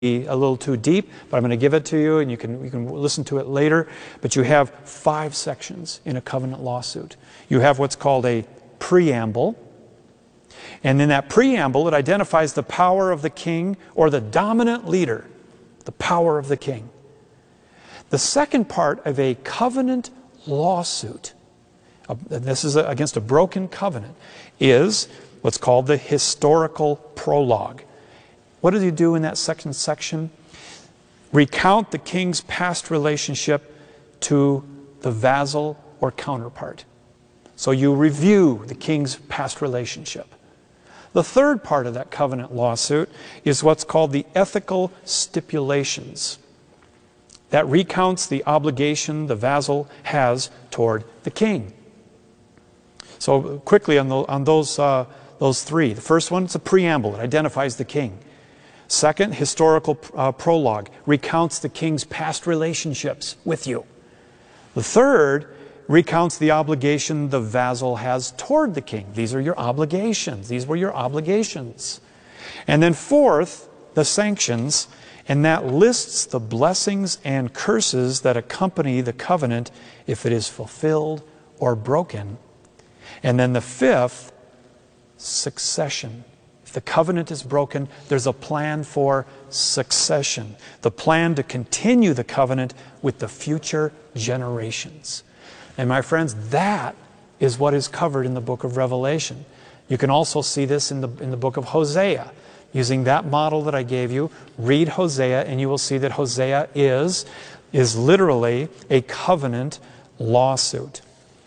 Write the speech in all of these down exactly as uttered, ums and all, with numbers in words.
a little too deep, but I'm going to give it to you, and you can, you can listen to it later. But you have five sections in a covenant lawsuit. You have what's called a preamble. And in that preamble, it identifies the power of the king or the dominant leader, the power of the king. The second part of a covenant lawsuit, uh, this is against a broken covenant, is what's called the historical prologue. What does he do in that second section? Recount the king's past relationship to the vassal or counterpart. So you review the king's past relationship. The third part of that covenant lawsuit is what's called the ethical stipulations. That recounts the obligation the vassal has toward the king. So quickly on, the, on those, uh, those three. The first one is a preamble. It identifies the king. Second, historical uh, prologue, recounts the king's past relationships with you. The third recounts the obligation the vassal has toward the king. These are your obligations. These were your obligations. And then fourth, the sanctions, and that lists the blessings and curses that accompany the covenant if it is fulfilled or broken. And then the fifth, succession. If the covenant is broken, there's a plan for succession. The plan to continue the covenant with the future generations. And my friends, that is what is covered in the book of Revelation. You can also see this in the, in the book of Hosea. Using that model that I gave you, read Hosea and you will see that Hosea is, is literally a covenant lawsuit.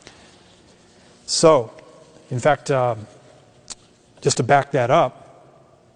So, in fact, uh, just to back that up,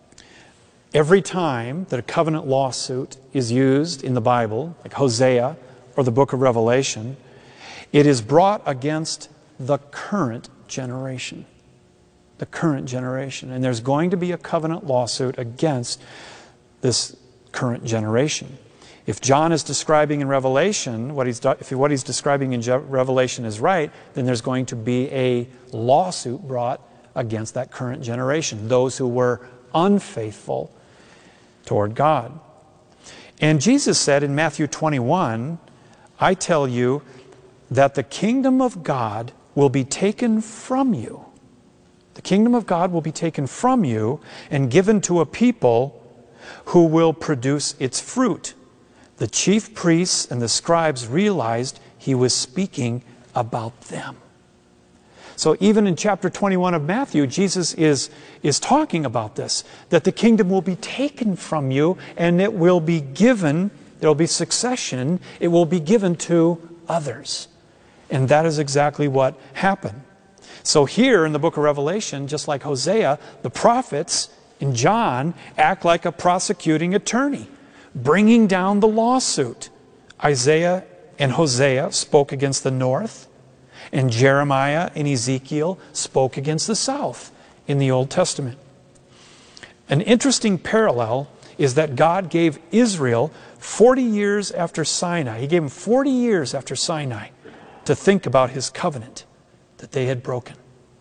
every time that a covenant lawsuit is used in the Bible, like Hosea or the book of Revelation, it is brought against the current generation. The current generation. And there's going to be a covenant lawsuit against this current generation. If John is describing in Revelation, what he's, if what he's describing in Revelation is right, then there's going to be a lawsuit brought against that current generation, those who were unfaithful toward God. And Jesus said in Matthew twenty-one, I tell you that the kingdom of God will be taken from you. The kingdom of God will be taken from you and given to a people who will produce its fruit. The chief priests and the scribes realized he was speaking about them. So even in chapter twenty-one of Matthew, Jesus is, is talking about this, that the kingdom will be taken from you and it will be given, there will be succession, it will be given to others. And that is exactly what happened. So here in the book of Revelation, just like Hosea, the prophets in John act like a prosecuting attorney, bringing down the lawsuit. Isaiah and Hosea spoke against the north, and Jeremiah and Ezekiel spoke against the south in the Old Testament. An interesting parallel is that God gave Israel forty years after Sinai. He gave them forty years after Sinai to think about His covenant that they had broken.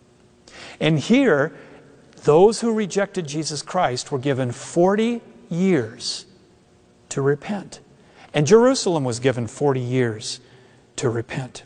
And here, those who rejected Jesus Christ were given forty years to repent. And Jerusalem was given forty years to repent.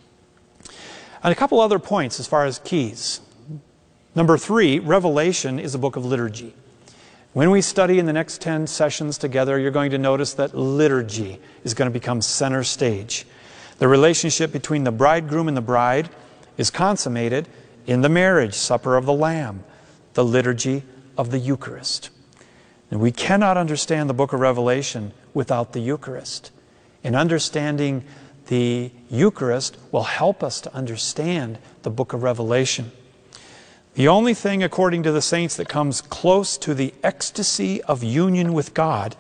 And a couple other points as far as keys. Number three, Revelation is a book of liturgy. When we study in the next ten sessions together, you're going to notice that liturgy is going to become center stage. The relationship between the bridegroom and the bride is consummated in the marriage supper of the Lamb, the liturgy of the Eucharist. And we cannot understand the book of Revelation without the Eucharist. And understanding the Eucharist will help us to understand the book of Revelation. The only thing, according to the saints, that comes close to the ecstasy of union with God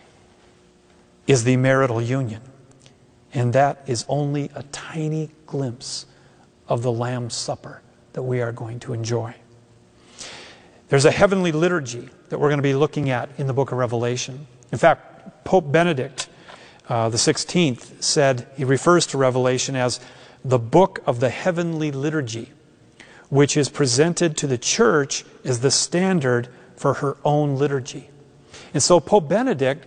is the marital union. And that is only a tiny glimpse of the Lamb's Supper that we are going to enjoy. There's a heavenly liturgy that we're going to be looking at in the book of Revelation. In fact, Pope Benedict uh, the sixteenth said, he refers to Revelation as the book of the heavenly liturgy, which is presented to the church as the standard for her own liturgy. And so Pope Benedict